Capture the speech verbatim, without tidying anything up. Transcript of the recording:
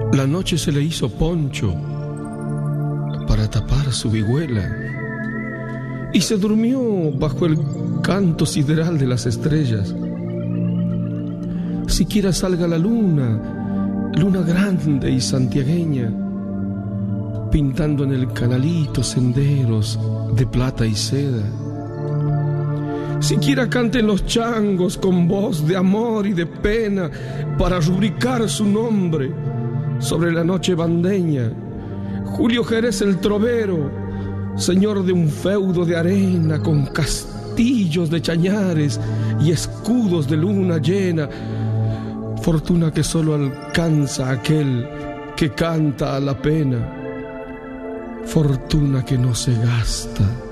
La noche se le hizo poncho para tapar su vihuela y se durmió bajo el canto sideral de las estrellas. Siquiera salga la luna, luna grande y santiagueña, pintando en el canalito senderos de plata y seda. Siquiera canten los changos con voz de amor y de pena para rubricar su nombre sobre la noche bandeña. Julio Jerez el trovero, señor de un feudo de arena con castillos de chañares y escudos de luna llena. Fortuna que solo alcanza aquel que canta a la pena. Fortuna que no se gasta.